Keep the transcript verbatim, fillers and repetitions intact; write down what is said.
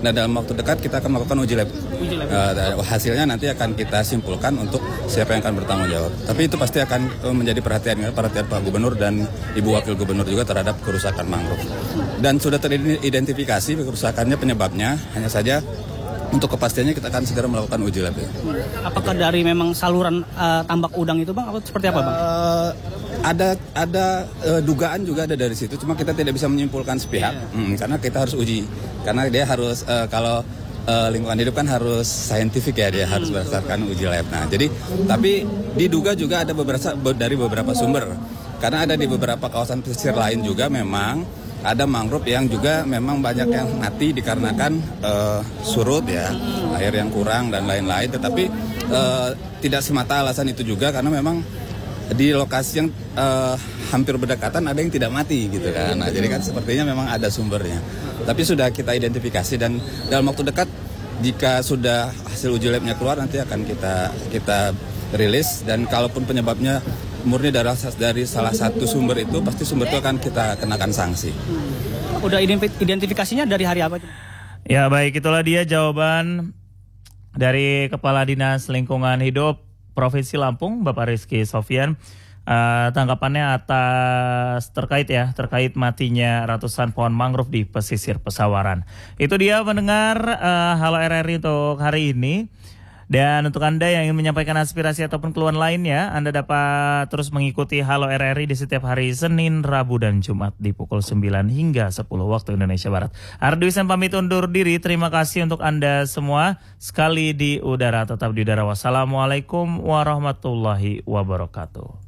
Nah, dalam waktu dekat kita akan melakukan uji lab. Uji lab. Uh, hasilnya nanti akan kita simpulkan untuk siapa yang akan bertanggung jawab. Tapi itu pasti akan uh, menjadi perhatian perhatian Pak Gubernur dan Ibu Wakil Gubernur juga terhadap kerusakan mangrove. Dan sudah teridentifikasi kerusakannya, penyebabnya, hanya saja untuk kepastiannya kita akan segera melakukan uji lab. Apakah dari memang saluran uh, tambak udang itu, Bang? Atau seperti apa, Bang? Uh, ada ada uh, dugaan juga ada dari situ, cuma kita tidak bisa menyimpulkan sepihak, yeah. hmm, karena kita harus uji, karena dia harus uh, kalau uh, lingkungan hidup kan harus saintifik ya, dia hmm. harus berdasarkan uji lab. Nah, jadi tapi diduga juga ada beberapa dari beberapa sumber, karena ada di beberapa kawasan pesisir lain juga memang ada mangrove yang juga memang banyak yang mati dikarenakan uh, surut ya, air yang kurang dan lain-lain. Tetapi uh, tidak semata alasan itu juga, karena memang di lokasi yang uh, hampir berdekatan ada yang tidak mati gitu kan. Nah, jadi kan sepertinya memang ada sumbernya. Tapi sudah kita identifikasi dan dalam waktu dekat jika sudah hasil uji labnya keluar nanti akan kita kita rilis, dan kalaupun penyebabnya murni dari, dari salah satu sumber itu pasti sumber itu akan kita kenakan sanksi. Udah identifikasinya dari hari apa? Ya baik, itulah dia jawaban dari Kepala Dinas Lingkungan Hidup Provinsi Lampung, Bapak Rizky Sofyan. Uh, tanggapannya atas terkait ya terkait matinya ratusan pohon mangrove di pesisir Pesawaran. Itu dia pendengar uh, Halo R R I untuk hari ini. Dan untuk Anda yang ingin menyampaikan aspirasi ataupun keluhan lainnya, Anda dapat terus mengikuti Halo R R I di setiap hari Senin, Rabu, dan Jumat di pukul sembilan hingga sepuluh waktu Indonesia Barat. Ardi Wisem pamit undur diri. Terima kasih untuk Anda semua. Sekali di udara, tetap di udara. Wassalamualaikum warahmatullahi wabarakatuh.